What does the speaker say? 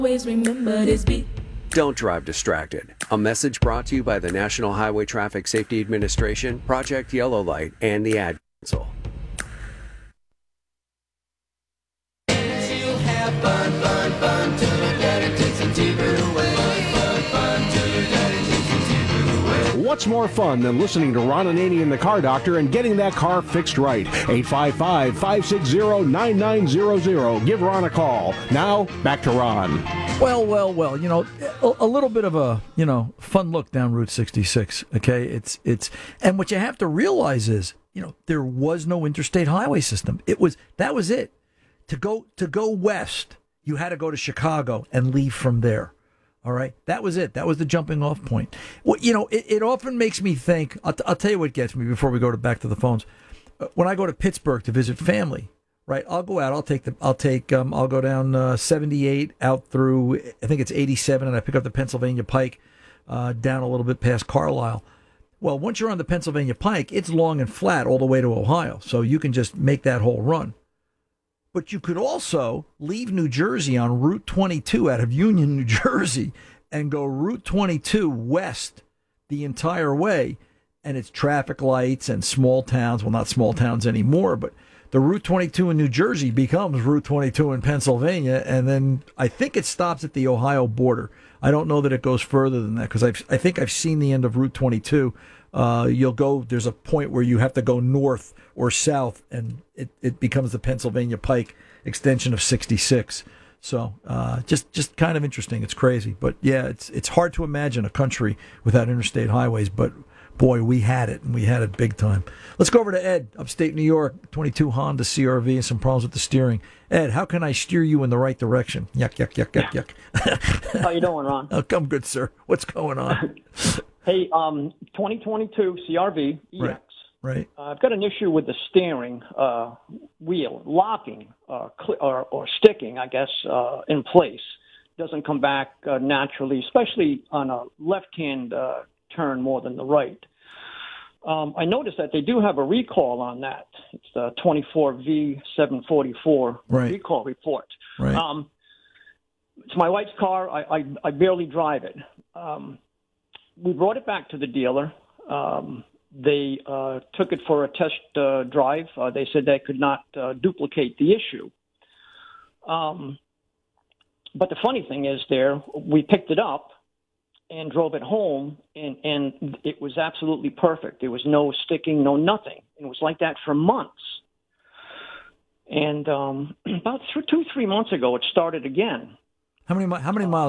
Always remember this beat. Don't drive distracted. A message brought to you by the National Highway Traffic Safety Administration, Project Yellow Light, and the Ad Council. What's more fun than listening to Ron Ananian and the Car Doctor and getting that car fixed right? 855-560-9900. Give Ron a call. Now, back to Ron. Well. You know, a little bit of a, fun look down Route 66. Okay, it's and what you have to realize is, there was no interstate highway system. That was it. To go west, you had to go to Chicago and leave from there. All right, that was it. That was the jumping off point. Well, it often makes me think. I'll tell you what gets me before we go back to the phones. When I go to Pittsburgh to visit family, right? I'll go out. I'll go down 78 out through, I think it's 87, and I pick up the Pennsylvania Pike down a little bit past Carlisle. Well, once you're on the Pennsylvania Pike, it's long and flat all the way to Ohio, so you can just make that whole run. But you could also leave New Jersey on Route 22 out of Union, New Jersey, and go Route 22 west the entire way. And it's traffic lights and small towns. Well, not small towns anymore, but the Route 22 in New Jersey becomes Route 22 in Pennsylvania. And then I think it stops at the Ohio border. I don't know that it goes further than that because I think I've seen the end of Route 22. There's a point where you have to go north or south, and it becomes the Pennsylvania Pike extension of 66. So just kind of interesting. It's crazy. But, yeah, it's hard to imagine a country without interstate highways. But, boy, we had it, and we had it big time. Let's go over to Ed, upstate New York, 22 Honda CRV, and some problems with the steering. Ed, how can I steer you in the right direction? Yuck, yuck, yuck, yuck, yuck. How you doing, Ron? Oh, I'm good, sir. What's going on? Hey, 2022 CRV EX. Right. I've got an issue with the steering wheel locking or sticking, I guess, in place. Doesn't come back naturally, especially on a left-hand turn more than the right. I noticed that they do have a recall on that. It's the 24V744 recall report. Right. It's my wife's car. I barely drive it. We brought it back to the dealer. They took it for a test drive. They said they could not duplicate the issue. But the funny thing is we picked it up and drove it home, and it was absolutely perfect. There was no sticking, no nothing. It was like that for months. And about 2-3 months ago, it started again. How many miles